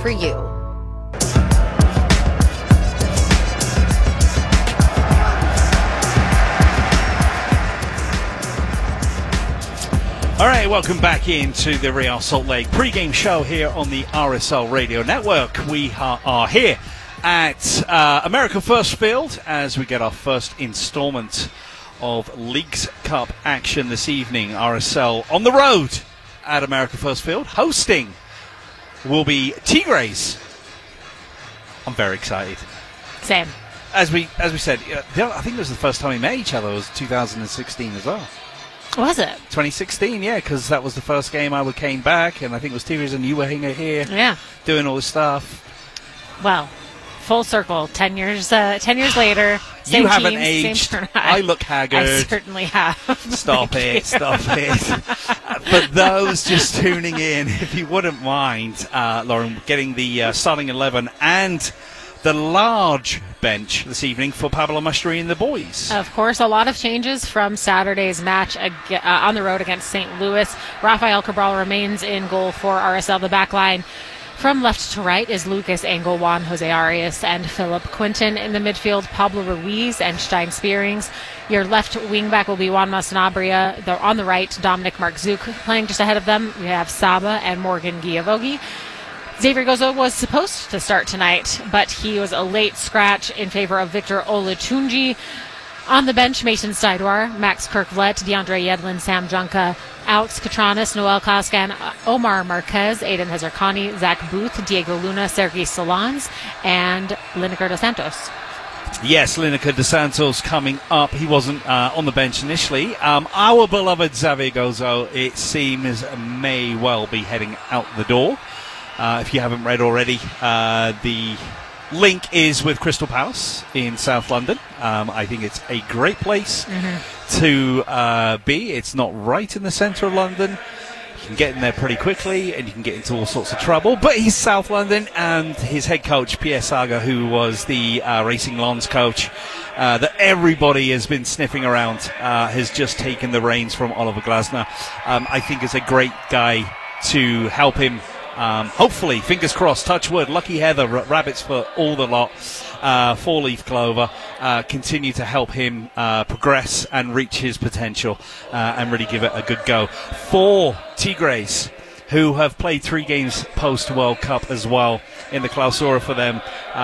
for you. All right, welcome back into the Real Salt Lake pregame show here on the RSL Radio Network. We are here at America First Field as we get our first installment of Leagues Cup action this evening. RSL on the road at America First Field. Hosting will be Tigres. I'm very excited. Same. As we said, I think it was the first time we met each other. It was 2016 as well. Was it? 2016, yeah, because that was the first game I came back, and I think it was Tigres and you were here doing all this stuff. Well, full circle, 10 years later, same you haven't team, aged. Same I look haggard. I certainly have. Stop it. For those just tuning in, if you wouldn't mind, Lauren, getting the starting 11 and the large bench this evening for Pablo Mastroeni and the boys. Of course, a lot of changes from Saturday's match on the road against St. Louis. Rafael Cabral remains in goal for RSL. The back line from left to right is Lucas Engel, Juan Jose Arias, and Philip Quinton. In the midfield, Pablo Ruiz and Stein Spearings. Your left wingback will be Juanma Sanabria. On the right, Dominic Markzuk playing just ahead of them. We have Saba and Morgan Guiavogi. Xavier Gozo was supposed to start tonight, but he was a late scratch in favor of Victor Olatunji. On the bench, Mason Steidoir, Max Kirkvlet, DeAndre Yedlin, Sam Junka, Alex Katranis, Noel Koskan, Omar Marquez, Aiden Hezarkhani, Zach Booth, Diego Luna, Sergei Solans, and Lineker Dos Santos. Yes, Lineker Dos Santos coming up. He wasn't on the bench initially. Our beloved Xavier Gozo, it seems, may well be heading out the door. If you haven't read already, the link is with Crystal Palace in South London. I think it's a great place to be. It's not right in the centre of London. You can get in there pretty quickly and you can get into all sorts of trouble. But he's South London, and his head coach, Pierre Saga, who was the Racing Lens coach that everybody has been sniffing around, has just taken the reins from Oliver Glasner. I think is a great guy to help him. Hopefully, fingers crossed, touch wood, Lucky Heather, Rabbits for all the lot, Four Leaf Clover, continue to help him progress and reach his potential and really give it a good go. For Tigres, who have played 3 games post-World Cup as well in the Clausura for them,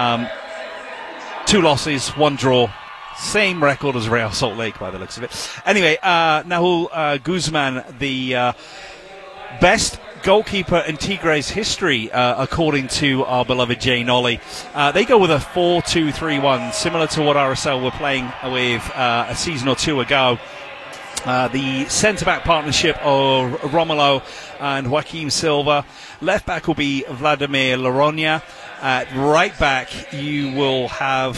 2 losses, 1 draw. Same record as Real Salt Lake by the looks of it. Anyway, Nahul Guzman, the best goalkeeper in Tigres history, according to our beloved Jay Nolly. They go with a 4-2-3-1, similar to what RSL were playing with a season or 2 ago. The centre-back partnership of Romulo and Joaquim Silva. Left-back will be Vladimir Laronia. At right-back, you will have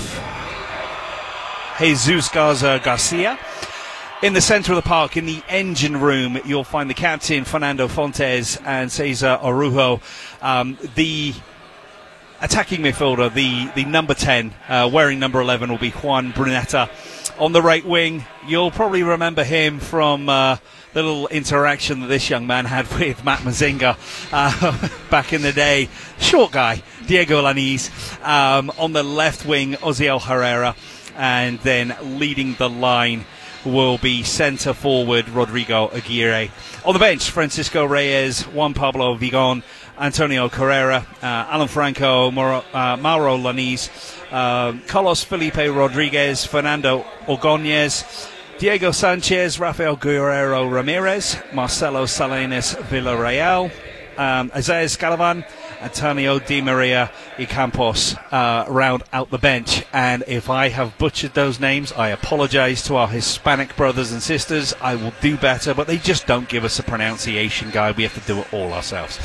Jesus Garcia. In the centre of the park, in the engine room, you'll find the captain, Fernando Fontes, and Cesar Orujo. The attacking midfielder, the number 10, wearing number 11, will be Juan Brunetta. On the right wing, you'll probably remember him from the little interaction that this young man had with Matt Mazinga back in the day. Short guy, Diego Lainez. On the left wing, Oziel Herrera. And then leading the line will be centre forward Rodrigo Aguirre. On the bench, Francisco Reyes, Juan Pablo Vigon, Antonio Carrera, Alan Franco, Mauro Lainez, Carlos Felipe Rodriguez, Fernando Ordóñez, Diego Sanchez, Rafael Guerrero Ramirez, Marcelo Salinas Villarreal, Isaiah Scalavan, Antonio Di Maria y Campos round out the bench. And if I have butchered those names, I apologise to our Hispanic brothers and sisters. I will do better, but they just don't give us a pronunciation guide. We have to do it all ourselves.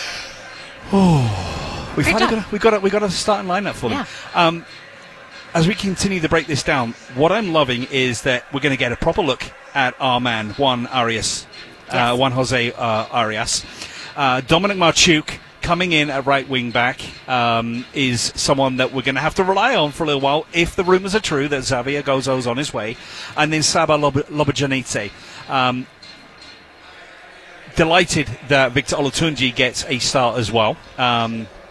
We've got a starting lineup for them. Yeah. As we continue to break this down, what I'm loving is that we're going to get a proper look at our man Juan Arias, Juan Jose Arias. Dominic Marchuk coming in at right wing back is someone that we're going to have to rely on for a little while if the rumours are true that Xavier Gozo's on his way. And then Saba Lobojanidze. Delighted that Victor Olatunji gets a start as well.